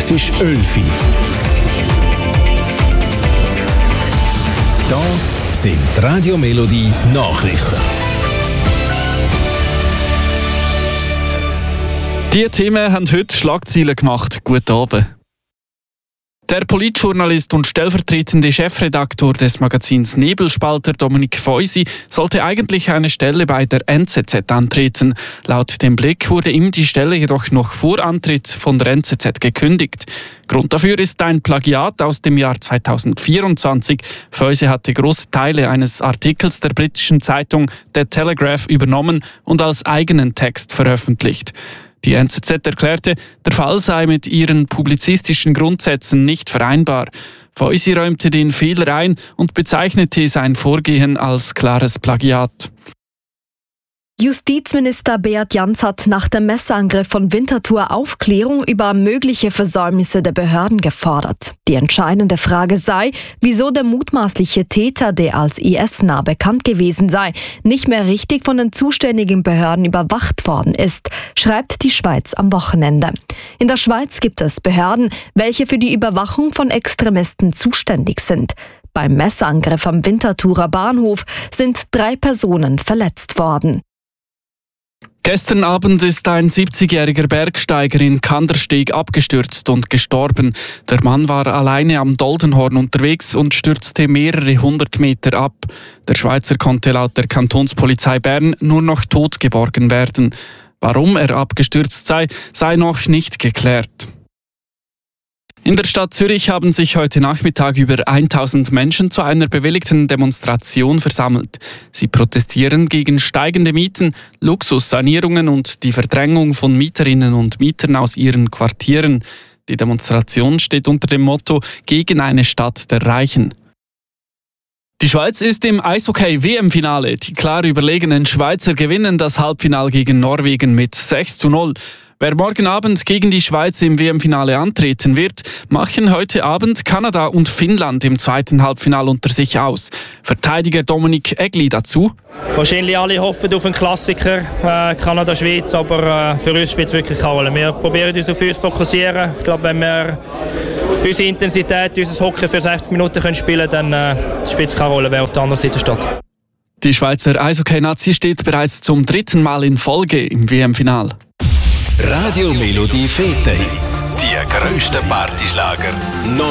Es ist 11 Uhr. Da sind die Radio Melodie Nachrichten. Die Themen haben heute Schlagzeilen gemacht. Guten Abend. Der Politjournalist und stellvertretende Chefredaktor des Magazins Nebelspalter Dominik Feusi sollte eigentlich eine Stelle bei der NZZ antreten. Laut dem Blick wurde ihm die Stelle jedoch noch vor Antritt von der NZZ gekündigt. Grund dafür ist ein Plagiat aus dem Jahr 2024. Feusi hatte große Teile eines Artikels der britischen Zeitung The Telegraph übernommen und als eigenen Text veröffentlicht. Die NZZ erklärte, der Fall sei mit ihren publizistischen Grundsätzen nicht vereinbar. Feusi räumte den Fehler ein und bezeichnete sein Vorgehen als klares Plagiat. Justizminister Beat Jans hat nach dem Messerangriff von Winterthur Aufklärung über mögliche Versäumnisse der Behörden gefordert. Die entscheidende Frage sei, wieso der mutmaßliche Täter, der als IS-nah bekannt gewesen sei, nicht mehr richtig von den zuständigen Behörden überwacht worden ist, schreibt die Schweiz am Wochenende. In der Schweiz gibt es Behörden, welche für die Überwachung von Extremisten zuständig sind. Beim Messerangriff am Winterthurer Bahnhof sind 3 Personen verletzt worden. Gestern Abend ist ein 70-jähriger Bergsteiger in Kandersteg abgestürzt und gestorben. Der Mann war alleine am Doldenhorn unterwegs und stürzte mehrere 100 Meter ab. Der Schweizer konnte laut der Kantonspolizei Bern nur noch tot geborgen werden. Warum er abgestürzt sei noch nicht geklärt. In der Stadt Zürich haben sich heute Nachmittag über 1000 Menschen zu einer bewilligten Demonstration versammelt. Sie protestieren gegen steigende Mieten, Luxussanierungen und die Verdrängung von Mieterinnen und Mietern aus ihren Quartieren. Die Demonstration steht unter dem Motto «Gegen eine Stadt der Reichen». Die Schweiz ist im Eishockey-WM-Finale. Die klar überlegenen Schweizer gewinnen das Halbfinale gegen Norwegen mit 6:0. Wer morgen Abend gegen die Schweiz im WM-Finale antreten wird, machen heute Abend Kanada und Finnland im zweiten Halbfinale unter sich aus. Verteidiger Dominik Egli dazu: Wahrscheinlich alle hoffen auf einen Klassiker, Kanada-Schweiz, aber für uns spielt es wirklich keine Rolle. Wir probieren uns auf uns zu fokussieren. Ich glaube, wenn wir unsere Intensität, unser Hockey für 60 Minuten spielen können, dann spielt es keine Rolle, wer auf der anderen Seite steht. Die Schweizer Eishockey-Nazi steht bereits zum 3. Mal in Folge im WM-Finale. Radio Melodie Fete-Hits. Die grössten Partyschlager.